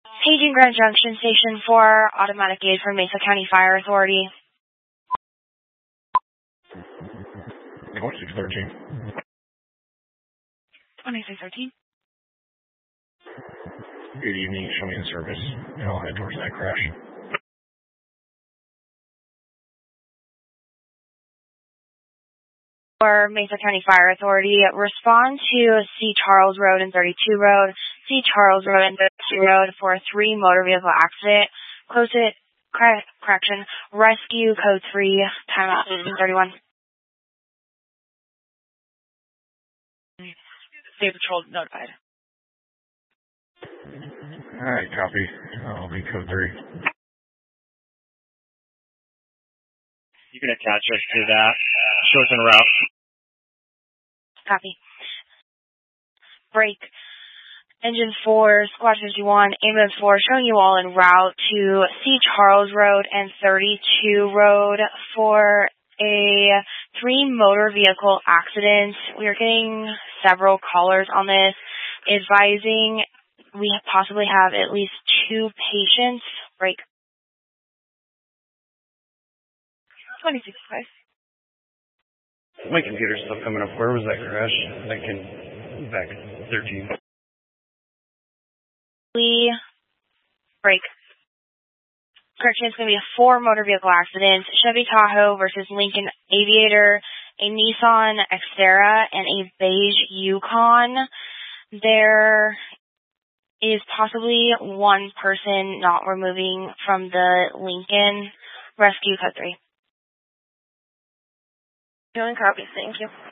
Paging Grand Junction Station 4, automatic aid from Mesa County Fire Authority. 2613. 2613. Good evening, show me in service, and I'll head towards that crash. For Mesa County Fire Authority, respond to C. Charles Road and 32 Road, C. Charles Road and 32 Road for a 3 motor vehicle accident. Close it, correction, rescue code 3, timeout 31. State Patrol notified. Alright, copy. I'll be code 3. You can attach us to that. Show us en route. Copy. Break. Engine 4, Squad 51, Ambulance 4, showing you all en route to C. Charles Road and 32 Road for a 3 motor vehicle accident. We are getting several callers on this, advising we possibly have at least 2 patients. Break. 26.5. My computer's still coming up. Where was that crash? Like in back 13. We break. Correction, it's going to be a 4 motor vehicle accident. Chevy Tahoe versus Lincoln Aviator, a Nissan Xterra, and a beige Yukon. There is possibly 1 person not removing from the Lincoln. Rescue code 3. Doing copy, thank you.